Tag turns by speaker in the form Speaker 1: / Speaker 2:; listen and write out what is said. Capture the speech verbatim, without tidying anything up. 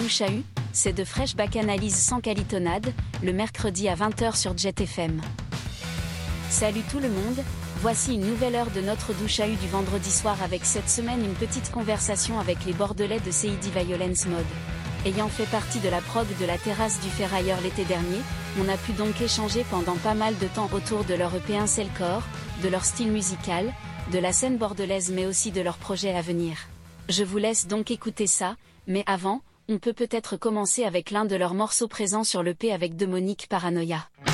Speaker 1: douche à U, c'est de fraîches bacchanalises sans calitonnade, le mercredi à vingt heures sur Jet F M. Salut tout le monde, voici une nouvelle heure de notre douche à U du vendredi soir avec cette semaine une petite conversation avec les Bordelais de C I D Violence Mode. Ayant fait partie de la prog de la terrasse du Ferrailleur l'été dernier, on a pu donc échanger pendant pas mal de temps autour de leur E P un Cellcore, de leur style musical, de la scène bordelaise mais aussi de leurs projets à venir. Je vous laisse donc écouter ça, mais avant, on peut peut-être commencer avec l'un de leurs morceaux présents sur l'E P avec Demonic Paranoia.